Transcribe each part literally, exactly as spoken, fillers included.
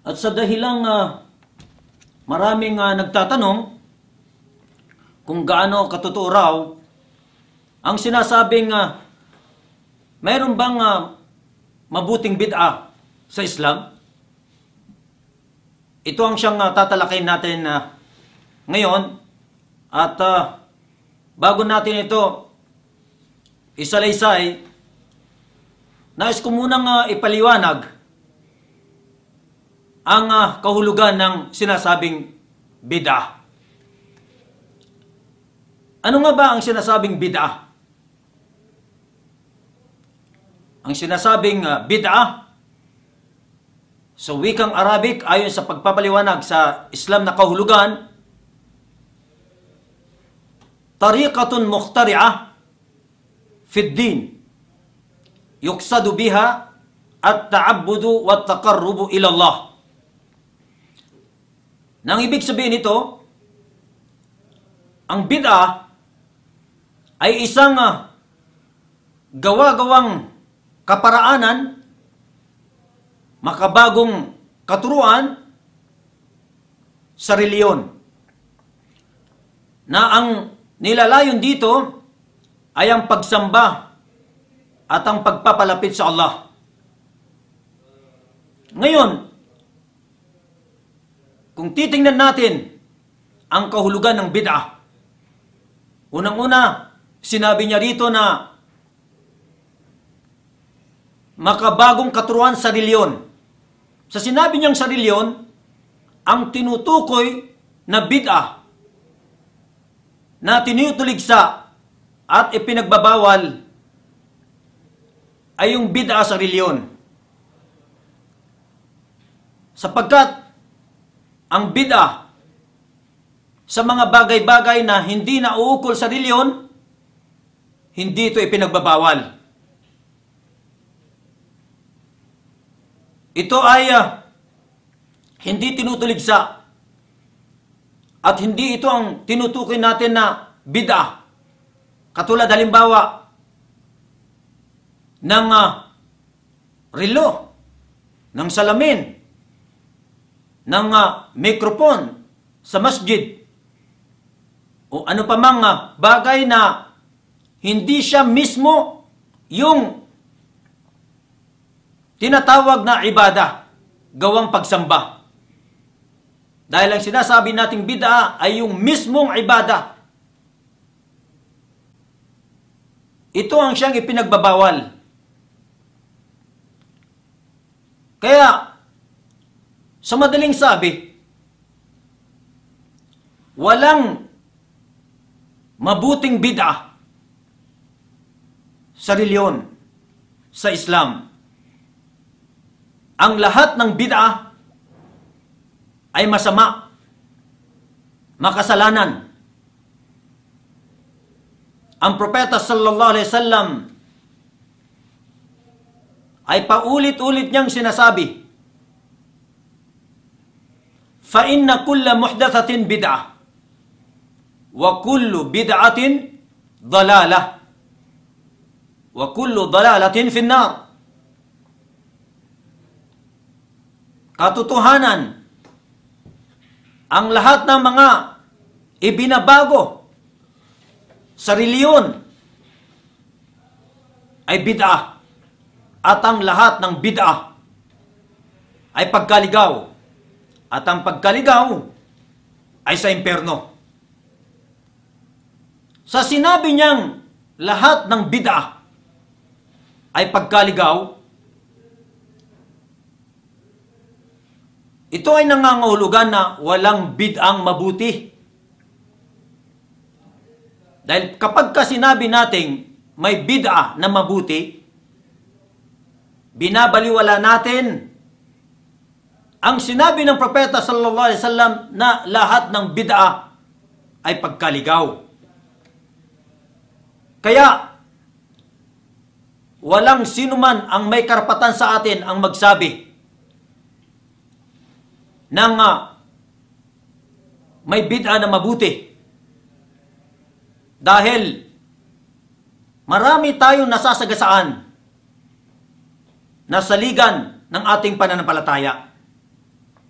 At sa dahilang uh, maraming uh, nagtatanong kung gaano katotoo raw ang sinasabing uh, mayroon bang uh, mabuting bid'a sa Islam? Ito ang siyang uh, tatalakayin natin uh, ngayon. At uh, bago natin ito isalaysay, nais ko munang uh, ipaliwanag ang uh, kahulugan ng sinasabing bid'a. Ano nga ba ang sinasabing bid'a? Ang sinasabing uh, bid'a sa wikang Arabic ayon sa pagpapaliwanag sa Islam na kahulugan, tariqatun mukhtari'ah fi ad-din yuqsadu biha at-ta'abbudu wat-taqarrubu ila Allah. Nang ibig sabihin nito, ang bid'a ay isang uh, gawa-gawang kaparaanan, makabagong katuruan sa reliyon, na ang nilalayon dito ay ang pagsamba at ang pagpapalapit sa Allah. Ngayon, kung titingnan natin ang kahulugan ng bid'a, unang-una, sinabi niya rito na makabagong katuruan sa reliyon. Sa sinabi niyang sa reliyon, ang tinutukoy na bid'a na tinutuligsa at ipinagbabawal ay yung bid'a sa reliyon. Sapagkat ang bid'a sa mga bagay-bagay na hindi nauukol sa reliyon, hindi ito ipinagbabawal. Ito ay uh, hindi tinutuligsa at hindi ito ang tinutukoy natin na bid'a. Katulad halimbawa ng uh, relo, ng salamin, ng uh, mikrofon sa masjid, o ano pa mang uh, bagay na hindi siya mismo yung tinatawag na ibada, gawang pagsamba. Dahil ang sinasabi nating bid'a ay yung mismong ibada. Ito ang siyang ipinagbabawal. Kaya, sa madaling sabi, walang mabuting bid'a sa reliyon, sa Islam. Ang lahat ng bid'a ay masama, makasalanan. Ang propeta sallallahu alaihi wasallam ay paulit-ulit niyang sinasabi, fa inna kulla muhdathatin bid'ah wa kullu bid'atin dalalah wa kullu dalalatin finnar. Katotohanan, ang lahat ng mga ibinabago sa reliyon ay bid'ah, at ang lahat ng bid'ah ay pagkaligaw, at ang pagkaligaw ay sa impyerno. Sa sinabi niyang lahat ng bid'ah ay pagkaligaw, ito ay nangangahulugan na walang bid'ang mabuti. Dahil kapag ka sinabi nating may bid'a na mabuti, binabaliwala natin ang sinabi ng propeta sallallahu alaihi wasallam na lahat ng bid'a ay pagkaligaw. Kaya, walang sinuman ang may karapatan sa atin ang magsabi ng uh, may bid'a na mabuti. Dahil marami tayong nasasagasaan na saligan ng ating pananampalataya.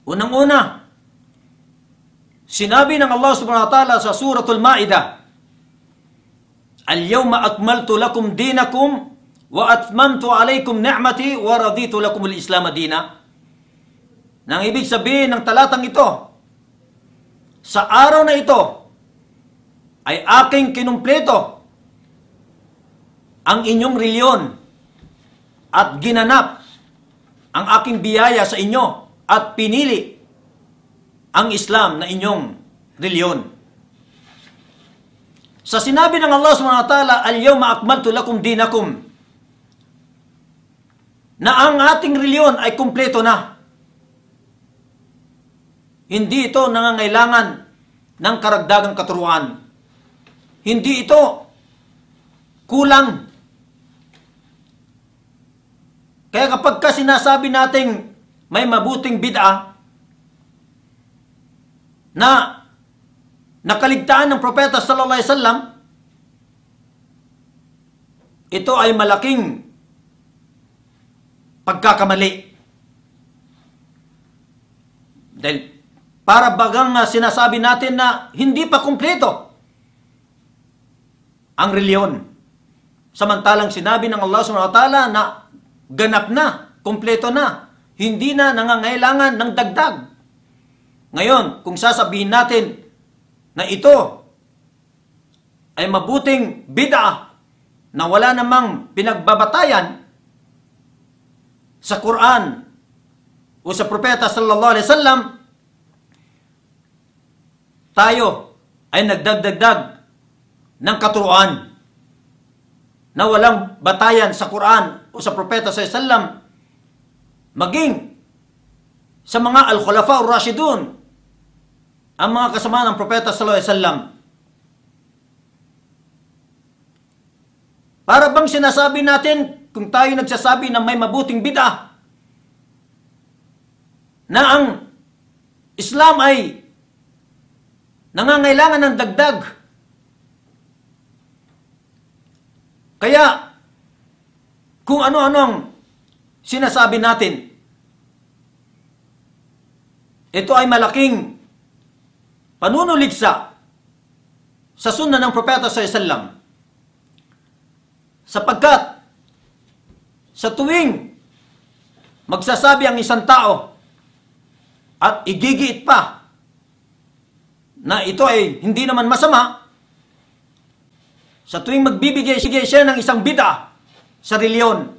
Unang-una, sinabi ng Allah subhanahu wa ta'ala sa Suratul Ma'idah, "Al-yawma akmaltu lakum dinakum wa atmamtu alaykum ni'mati wa raditu lakum al-Islam dina." Nang ibig sabihin ng talatang ito, sa araw na ito ay aking kinumpleto ang inyong reliyon at ginanap ang aking biyaya sa inyo at pinili ang Islam na inyong reliyon. Sa sinabi ng Allah subhanahu wa ta'ala, "Al-yawma akmaltu lakum dinakum," na ang ating reliyon ay kumpleto na. Hindi ito nangangailangan ng karagdagang katuruan. Hindi ito kulang. Kaya kapag ka sinasabi nating may mabuting bid'a na nakaligtaan ng propeta sallallahu alaihi wasallam, ito ay malaking pagkakamali. Dahil para bagang uh, sinasabi natin na hindi pa kumpleto ang reliyon. Samantalang sinabi ng Allah subhanahu wa ta'ala na ganap na, kumpleto na, hindi na nangangailangan ng dagdag. Ngayon, kung sasabihin natin na ito ay mabuting bid'a na wala namang pinagbabatayan sa Quran o sa propeta sallallahu alaihi wasallam, tayo ay nagdagdagdag ng katuruan na walang batayan sa Quran o sa propeta sallallahu alaihi wasallam, maging sa mga al-khulafa ar-rashidun, ang mga kasama ng propeta sallallahu alaihi wasallam. Para bang sinasabi natin, kung tayo nagsasabi na may mabuting bid'a, na ang Islam ay nangangailangan ng dagdag. Kaya, kung ano-anong sinasabi natin, ito ay malaking panunuligsa sa sunna ng propeta sallallahu alaihi wasallam. Sapagkat, sa tuwing magsasabi ang isang tao at igigiit pa na ito ay hindi naman masama, sa tuwing magbibigay siya ng isang bid'a sa reliyon,